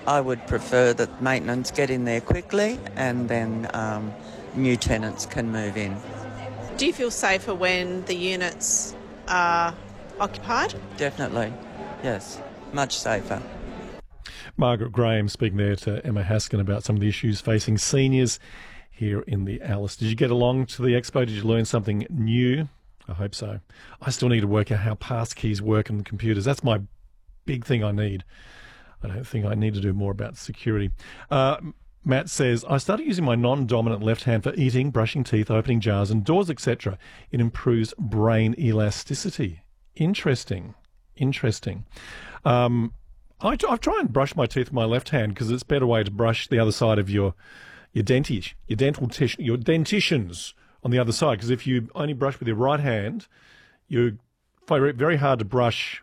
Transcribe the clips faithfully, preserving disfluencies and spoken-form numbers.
I would prefer that maintenance get in there quickly and then um, new tenants can move in. Do you feel safer when the units are occupied? Definitely, yes, much safer. Margaret Graham speaking there to Emma Haskin about some of the issues facing seniors here in the Alice. Did you get along to the expo? Did you learn something new? I hope so. I still need to work out how passkeys work on the computers. That's my big thing I need. I don't think I need to do more about security. Uh, Matt says, I started using my non-dominant left hand for eating, brushing teeth, opening jars and doors, et cetera. It improves brain elasticity. Interesting. Interesting. Um, I, I try and brush my teeth with my left hand because it's a better way to brush the other side of your your dentish, your dental tish, your dentitions on the other side. Because if you only brush with your right hand, you find it very hard to brush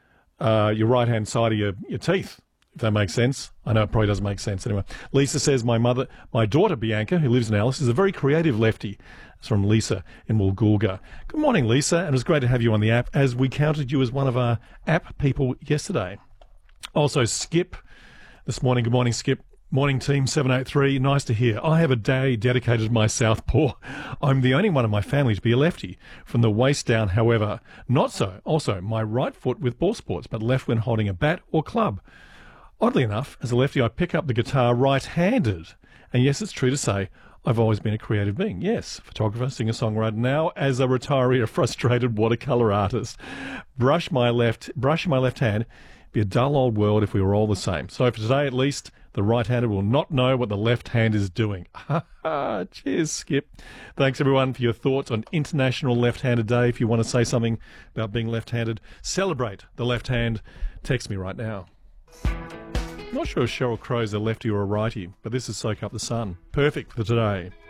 uh, your right hand side of your, your teeth. If that makes sense. I know it probably doesn't make sense anyway. Lisa says, my mother, my daughter Bianca, who lives in Alice, is a very creative lefty. It's from Lisa in Woolgoolga. Good morning, Lisa, and it was great to have you on the app, as we counted you as one of our app people yesterday. Also, Skip, this morning. Good morning, Skip. Morning, team seven eight three. Nice to hear. I have a day dedicated to my southpaw. I'm the only one in my family to be a lefty. From the waist down, however, not so. Also, my right foot with ball sports, but left when holding a bat or club. Oddly enough, as a lefty, I pick up the guitar right-handed. And yes, it's true to say I've always been a creative being. Yes, photographer, singer-songwriter. Now, as a retiree, a frustrated watercolour artist. Brush my left, brush my left hand. Be a dull old world if we were all the same. So for today, at least, the right-handed will not know what the left hand is doing. Ha ha! Cheers, Skip. Thanks, everyone, for your thoughts on International Left-Handed Day. If you want to say something about being left-handed, celebrate the left hand. Text me right now. Not sure if Sheryl Crow's a lefty or a righty, but this is Soak Up the Sun. Perfect for today.